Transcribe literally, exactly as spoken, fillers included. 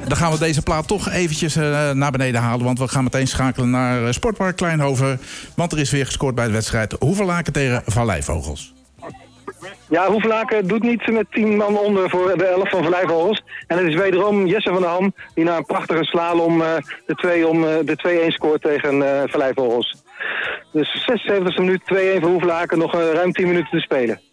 dan gaan we deze plaat toch eventjes uh, naar beneden halen. Want we gaan meteen schakelen naar uh, Sportpark Kleinhoven. Want er is weer gescoord bij de wedstrijd Hoevelaken tegen Valleivogels. Ja, Hoevelaken doet niet met tien man onder voor de elf van Valleivogels. En het is wederom Jesse van der Ham die na een prachtige slalom uh, de twee om, uh, de twee-een scoort tegen uh, Valleivogels. Dus zesenzeventigste minuut, twee-een voor Hoevelaken, nog uh, ruim tien minuten te spelen.